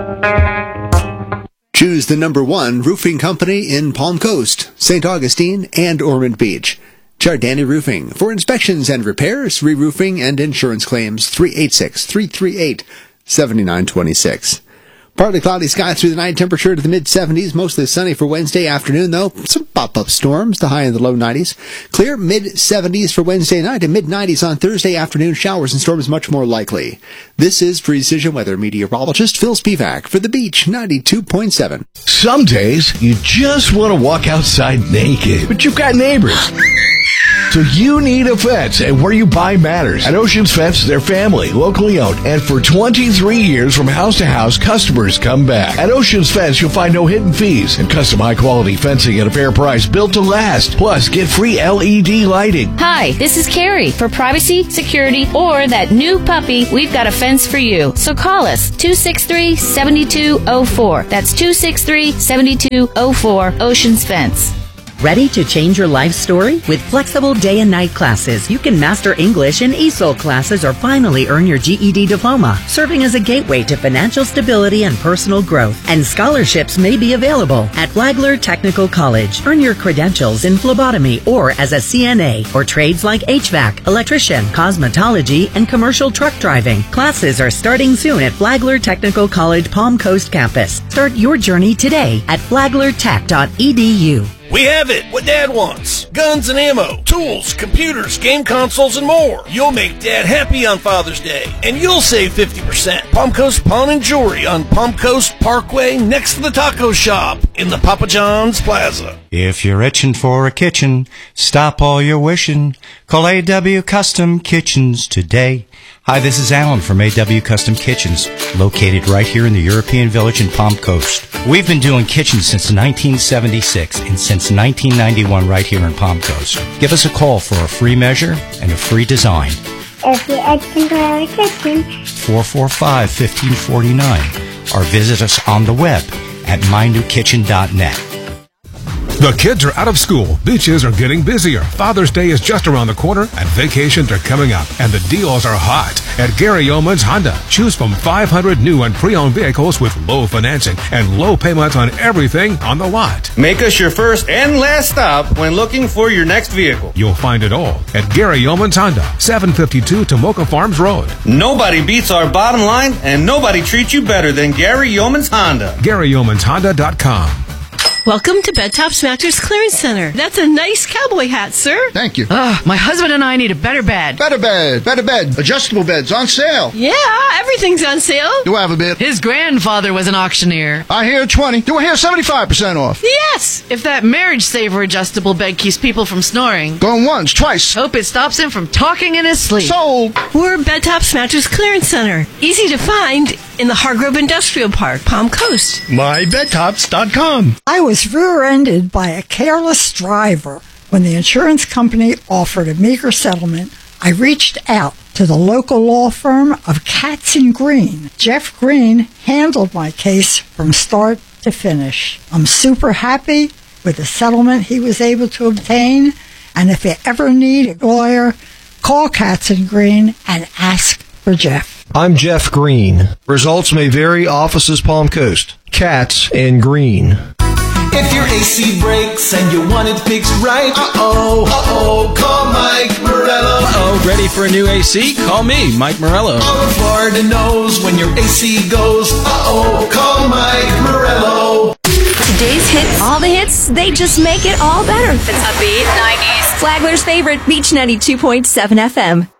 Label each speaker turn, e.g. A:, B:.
A: Choose the number one roofing company in Palm Coast, St. Augustine, and Ormond Beach. Giardani Roofing. For inspections and repairs, re-roofing, and insurance claims, 386-338-7926. Partly cloudy skies through the night, temperature to the mid-70s, mostly sunny for Wednesday afternoon, though. Some pop-up storms, the high in the low 90s. Clear mid-70s for Wednesday night and mid-90s on Thursday afternoon. Showers and storms much more likely. This is Precision Weather meteorologist Phil Spivak for The Beach 92.7.
B: Some days, you just want to walk outside naked, but you've got neighbors. So you need a fence, and where you buy matters. At Oceans Fence, they're family, locally owned, and for 23 years from house to house, customers come back. At Oceans Fence, you'll find no hidden fees and custom high-quality fencing at a fair price, built to last. Plus, get free LED lighting.
C: Hi, this is Carrie. For privacy, security, or that new puppy, we've got a fence for you. So call us, 263-7204. That's 263-7204, Oceans Fence.
D: Ready to change your life story? With flexible day and night classes, you can master English in ESOL classes or finally earn your GED diploma, serving as a gateway to financial stability and personal growth. And scholarships may be available at Flagler Technical College. Earn your credentials in phlebotomy or as a CNA or trades like HVAC, electrician, cosmetology, and commercial truck driving. Classes are starting soon at Flagler Technical College Palm Coast campus. Start your journey today at flaglertech.edu.
E: We have it, what Dad wants. Guns and ammo, tools, computers, game consoles, and more. You'll make Dad happy on Father's Day, and you'll save 50%. Palm Coast Pawn and Jewelry on Palm Coast Parkway next to the taco shop in the Papa John's Plaza.
F: If you're itching for a kitchen, stop all your wishing. Call A.W. Custom Kitchens today. Hi, this is Alan from A.W. Custom Kitchens, located right here in the European Village in Palm Coast. We've been doing kitchens since 1976 and since 1991 right here in Palm Coast. Give us a call for a free measure and a free design.
G: If you're itching for a kitchen,
F: 445-1549, or visit us on the web at mynewkitchen.net.
H: The kids are out of school, beaches are getting busier, Father's Day is just around the corner, and vacations are coming up, and the deals are hot. At Gary Yeoman's Honda, choose from 500 new and pre-owned vehicles with low financing and low payments on everything on the lot.
I: Make us your first and last stop when looking for your next vehicle.
H: You'll find it all at Gary Yeoman's Honda, 752 Tomoka Farms Road.
I: Nobody beats our bottom line, and nobody treats you better than Gary Yeoman's Honda.
H: GaryYeomansHonda.com.
J: Welcome to Bed Tops Mattress Clearance Center. That's a nice cowboy hat, sir.
K: Thank you.
J: My husband and I need a better bed.
K: Better bed. Adjustable beds on sale.
J: Yeah, everything's on sale.
K: Do I have a bid?
J: His grandfather was an auctioneer.
K: I hear 20. Do I hear 75% off?
J: Yes, if that Marriage Saver adjustable bed keeps people from snoring.
K: Going once, twice.
J: Hope it stops him from talking in his sleep.
K: Sold.
J: We're Bed Tops Mattress Clearance Center. Easy to find in the Hargrove Industrial Park, Palm Coast.
H: MyBedTops.com.
L: I was rear-ended by a careless driver. When the insurance company offered a meager settlement, I reached out to the local law firm of Katz & Green. Jeff Green handled my case from start to finish. I'm super happy with the settlement he was able to obtain, and if you ever need a lawyer, call Katz & Green and ask for Jeff.
M: I'm Jeff Green. Results may vary. Offices Palm Coast. Katz & Green.
N: If your AC breaks and you want it fixed right, call Mike Morello.
O: Ready for a new AC? Call me, Mike Morello.
N: All of Florida knows when your AC goes, call Mike Morello.
P: Today's hits, all the hits, they just make it all better. It's upbeat, 90s. Flagler's favorite, Beach 92.7 FM.